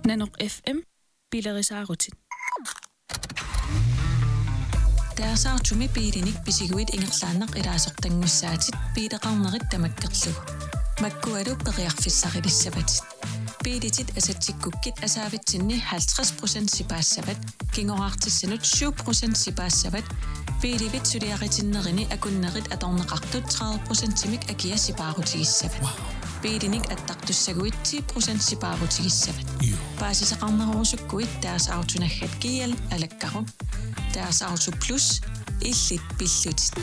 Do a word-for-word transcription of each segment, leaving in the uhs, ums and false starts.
Nanok F M Bilerisaarutit. Taasartumi piirinik pisiguit ingerlaannaq ilaasortangussaatit piileqarnerit tamakkerlugu. Makkualu periarfissaqilissavatit. Piilitit asatsikkukkit asaavitsinni halvtreds procent sipaassavat, kingoraartissanut syv procent sipaassavat, piilivit suliaqatinnerini akunnerit atorneqartut tredive procent-imik akia sipaarutigissavat. Piilinik attaqtussaguit ti procent sipaarutigissavat. Paasisaqarnerusukkuit taasautunaggat kial alakkarup. Taasautu plus illit pillutit.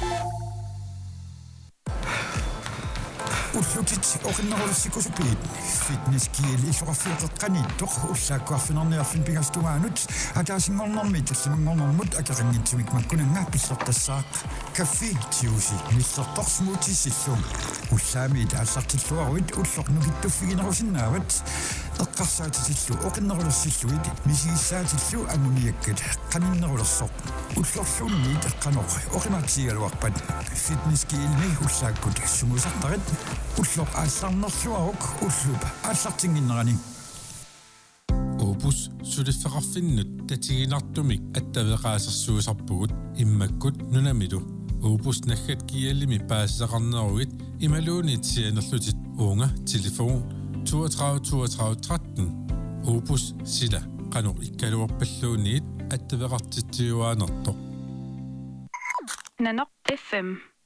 Ullutit oqinnerulissikusupiit fitness kieli suqarfiiqeqqaniittoq ullaakkuarfinerniarfin pigastumaanut akaasingornermi tassimangornermut akaranngitsimik makkunanga pissertassaaq kaffi tiusi missertorsmuutissillum ullaamiit aallartilluaruit ullornukittuффигинерусиннаават эққарсаатитиллу оқиннерулерсиллуит мисигиссаатиллу амуниаккат қаниннерулерсоқ уллорлуунниит эққанеқ оқимаатсигалуарпат фитнес киилми уллааккут сумусартарит уллоқ аалларнерлуарук уллуп ааллартингиннерани Opus сулиффеқарфиннут татигинартумик аттавеқаасерсуусарпугут иммаккут нунамилу Opus наггат киаллими паассақарнеругит ималуунит сианерлутит уунга телефон toogtredive toogtredive tretten Opus sila qanu ikkaluarpalluuniit attavеқартитсиуаанерtoq Nanok F M